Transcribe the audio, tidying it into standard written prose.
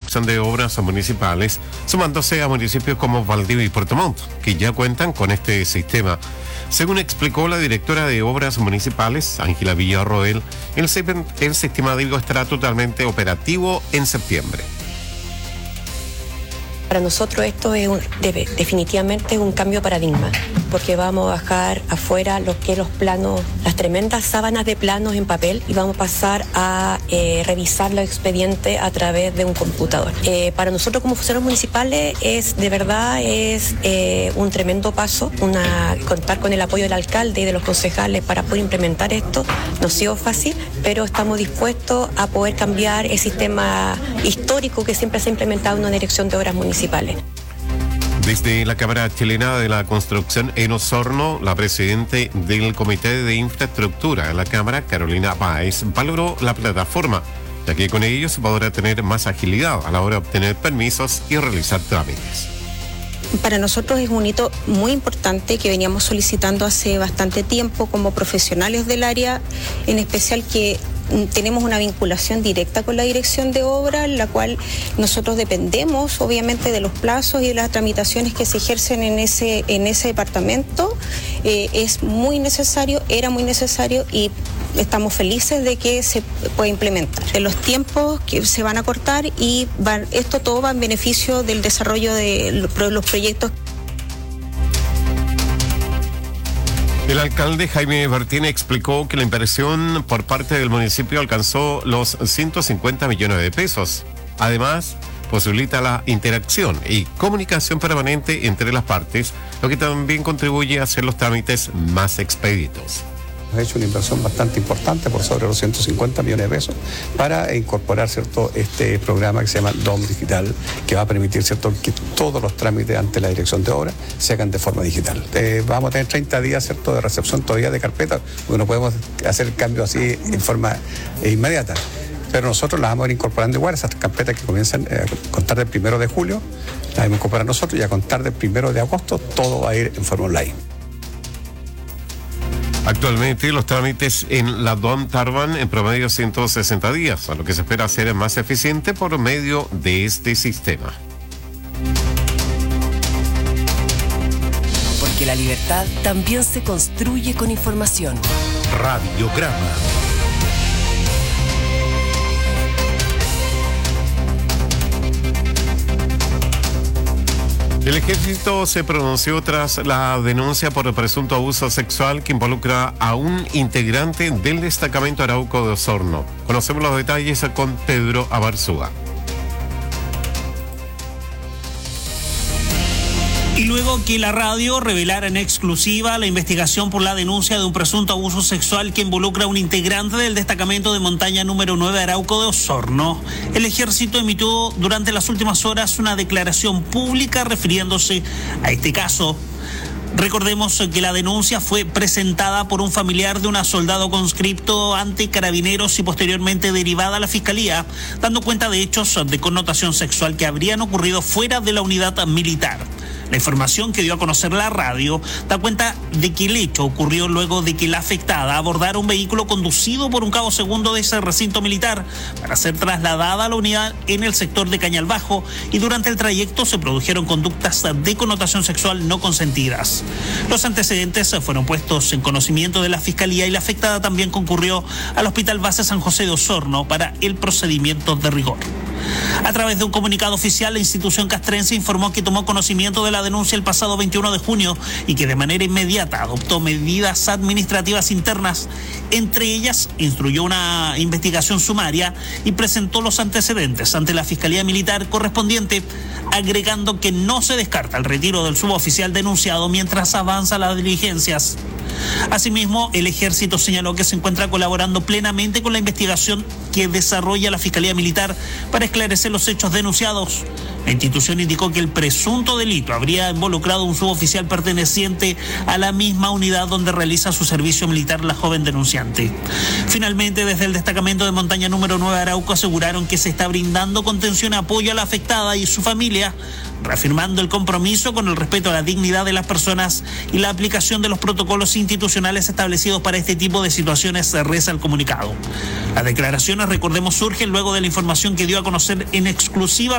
Dirección de Obras Municipales, sumándose a municipios como Valdivia y Puerto Montt, que ya cuentan con este sistema. Según explicó la directora de Obras Municipales, Ángela Villarroel, el sistema estará totalmente operativo en septiembre. Para nosotros esto es definitivamente un cambio de paradigma, porque vamos a dejar afuera lo que los planos, las tremendas sábanas de planos en papel, y vamos a pasar a revisar los expedientes a través de un computador. Para nosotros como funcionarios municipales es un tremendo paso, contar con el apoyo del alcalde y de los concejales para poder implementar esto. No ha sido fácil, pero estamos dispuestos a poder cambiar el sistema histórico que siempre se ha implementado en una dirección de obras municipales. Desde la Cámara Chilena de la Construcción en Osorno, la presidente del Comité de Infraestructura de la Cámara, Carolina Báez, valoró la plataforma, ya que con ello se podrá tener más agilidad a la hora de obtener permisos y realizar trámites. Para nosotros es un hito muy importante que veníamos solicitando hace bastante tiempo como profesionales del área, en especial que tenemos una vinculación directa con la dirección de obra, en la cual nosotros dependemos obviamente de los plazos y de las tramitaciones que se ejercen en ese departamento. Es muy necesario, era muy necesario, y estamos felices de que se pueda implementar. En los tiempos que se van a cortar, y esto todo va en beneficio del desarrollo de los proyectos. El alcalde Jaime Bertín explicó que la inversión por parte del municipio alcanzó los 150 millones de pesos. Además, posibilita la interacción y comunicación permanente entre las partes, lo que también contribuye a hacer los trámites más expeditos. Hemos hecho una inversión bastante importante por sobre los 150 millones de pesos para incorporar, ¿cierto?, este programa que se llama DOM Digital, que va a permitir, ¿cierto?, que todos los trámites ante la dirección de obra se hagan de forma digital. Vamos a tener 30 días, ¿cierto?, de recepción todavía de carpeta, porque no podemos hacer el cambio así en forma inmediata. Pero nosotros las vamos a ir incorporando igual, esas carpetas que comienzan a contar del 1 de julio, las vamos a incorporar nosotros, y a contar del 1 de agosto todo va a ir en forma online. Actualmente los trámites en la DOM tardan en promedio 160 días, a lo que se espera ser más eficiente por medio de este sistema. Porque la libertad también se construye con información. Radiograma. El ejército se pronunció tras la denuncia por el presunto abuso sexual que involucra a un integrante del destacamento Arauco de Osorno. Conocemos los detalles con Pedro Abarzúa. Y luego que la radio revelara en exclusiva la investigación por la denuncia de un presunto abuso sexual que involucra a un integrante del destacamento de montaña número 9 Arauco de Osorno, el ejército emitió durante las últimas horas una declaración pública refiriéndose a este caso. Recordemos que la denuncia fue presentada por un familiar de una soldado conscripto ante Carabineros y posteriormente derivada a la Fiscalía, dando cuenta de hechos de connotación sexual que habrían ocurrido fuera de la unidad militar. La información que dio a conocer la radio da cuenta de que el hecho ocurrió luego de que la afectada abordara un vehículo conducido por un cabo segundo de ese recinto militar para ser trasladada a la unidad en el sector de Cañalbajo, y durante el trayecto se produjeron conductas de connotación sexual no consentidas. Los antecedentes fueron puestos en conocimiento de la Fiscalía, y la afectada también concurrió al Hospital Base San José de Osorno para el procedimiento de rigor. A través de un comunicado oficial, la institución castrense informó que tomó conocimiento de la denuncia el pasado 21 de junio y que de manera inmediata adoptó medidas administrativas internas. Entre ellas, instruyó una investigación sumaria y presentó los antecedentes ante la Fiscalía Militar correspondiente, agregando que no se descarta el retiro del suboficial denunciado mientras avanzan las diligencias. Asimismo, el ejército señaló que se encuentra colaborando plenamente con la investigación que desarrolla la Fiscalía Militar para esclarecer los hechos denunciados. La institución indicó que el presunto delito habría involucrado a un suboficial perteneciente a la misma unidad donde realiza su servicio militar la joven denunciante. Finalmente, desde el destacamento de montaña número 9 Arauco aseguraron que se está brindando contención y apoyo a la afectada y su familia, reafirmando el compromiso con el respeto a la dignidad de las personas y la aplicación de los protocolos institucionales establecidos para este tipo de situaciones, reza el comunicado. Las declaraciones, recordemos, surgen luego de la información que dio a conocer en exclusiva